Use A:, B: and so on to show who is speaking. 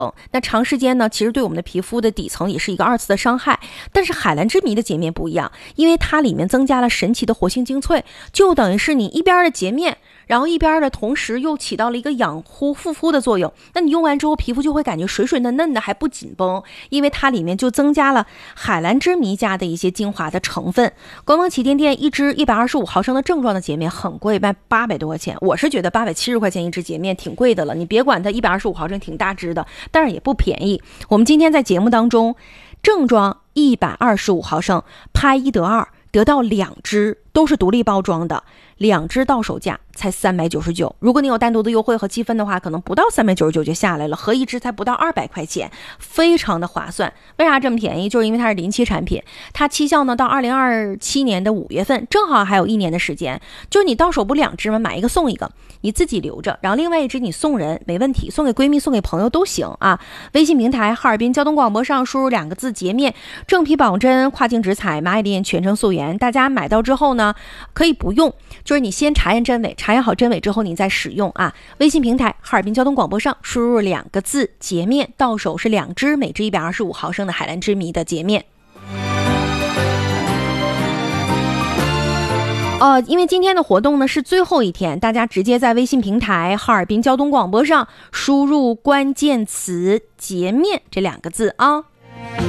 A: 那长时间呢，其实对我们的皮肤的底层也是一个2次的伤害。但是海蓝之谜的洁面不一样，因为它里面增加了神奇的活性精粹，就等于是你一边的洁面，然后一边的同时又起到了一个养护护肤的作用。那你用完之后，皮肤就会感觉水水嫩嫩的，还不紧绷，因为它里面就增加了海蓝之谜家的一些精华的成分。官方旗舰店一支125毫升的正装的洁面很贵，卖800多块钱。我是觉得870块钱一支洁面挺贵的了，你别管它125毫升挺大支的，但是也不便宜。我们今天在节目当中，正装125毫升拍1得2，得到2支，都是独立包装的，2支到手价才399。如果你有单独的优惠和积分的话，可能不到399就下来了，合一支才不到200块钱，非常的划算。为啥这么便宜？就是因为它是临期产品，它期效呢到2027年的5月份，正好还有1年的时间。就是你到手不2支吗？买一个送一个，你自己留着，然后另外一支你送人没问题，送给闺蜜送给朋友都行啊。微信平台哈尔滨交通广播上输入2个字洁面，正皮保真，跨境直采，蚂蚁链全程溯源。大家买到之后呢，可以不用，就是你先查验真伪，查验好真伪之后你再使用啊。微信平台哈尔滨交通广播上输入2个字洁面，到手是2支，每支125毫升的海蓝之谜的洁面。因为今天的活动呢是最后一天，大家直接在微信平台哈尔滨交通广播上输入关键词洁面这2个字啊。